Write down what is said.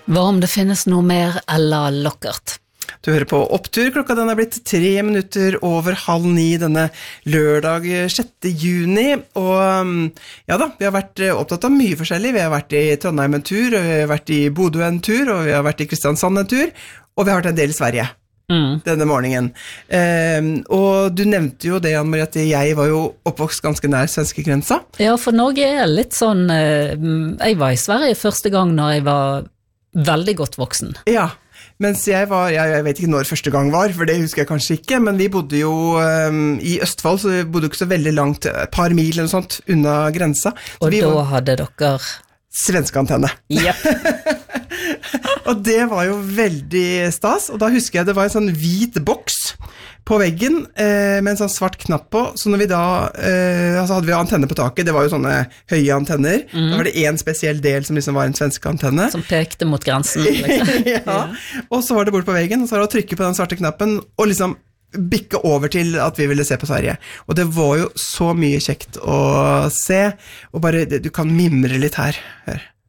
Hva om det finnes noe mer Ella Lockert? Du hører på Opptur, klokka den blitt 3 minutter over 8:30 denne lørdag 6. juni, og ja da, vi har vært opptatt av mye forskjellig. Vi har vært i Trondheim en tur, og vi har vært i Bodø en tur, og vi har vært i Kristiansand en tur, og vi har vært en del i Sverige denne morgenen. Og du nevnte jo det, Anne-Marie, at jeg var jo oppvokst ganske nær svenskegrensa. Ja, for Norge litt sånn, jeg var i Sverige første gang når jeg var veldig godt voksen. Ja, mens jeg vet ikke når første gang var, for det husker jeg kanskje ikke, men vi bodde jo i Østfold, så vi bodde ikke så veldig langt, et par mil eller noe sånt, unna grensa. Så og da hadde dere... Svenskeantenne. Yep. Og det var jo veldig stas, og da husker jeg det var en sånn hvit boks på veggen med en sånn svart knapp på, så når vi da så hadde vi antenne på taket, det var jo sånne høye antenner, da var det en spesiell del som liksom var en svensk antenne. Som pekte mot grensen. Liksom. Ja, og så var det bort på veggen, og så var det å trykke på den svarte knappen, og liksom bikke over til at vi ville se på Sverige. Og det var jo så mye kjekt å se, og bare, du kan mimre litt her. Hør.